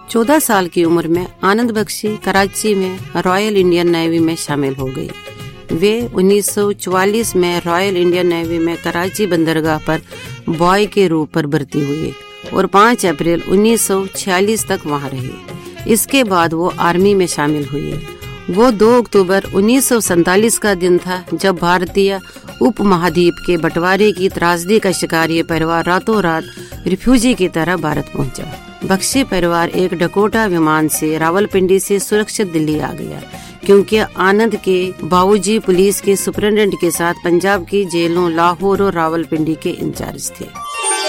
14 साल की उम्र में आनंद बख्शी कराची में रॉयल इंडियन नेवी में शामिल हो गई। वे 1944 में रॉयल इंडियन नेवी में कराची बंदरगाह पर बॉय के रूप पर भर्ती हुए और 5 अप्रैल 1946 तक वहां रहे। इसके बाद वो आर्मी में शामिल हुए। वो 2 अक्टूबर 1947 का दिन था जब भारतीय उपमहाद्वीप के बंटवारे की त्रासदी का शिकार ये परिवार रातों रात रिफ्यूजी की तरह भारत पहुंचा। बख्शी परिवार एक डकोटा विमान से रावलपिंडी से सुरक्षित दिल्ली आ गया, क्योंकि आनंद के बाबूजी पुलिस के सुपरिटेंडेंट के साथ पंजाब की जेलों लाहौर और रावलपिंडी के इंचार्ज थे।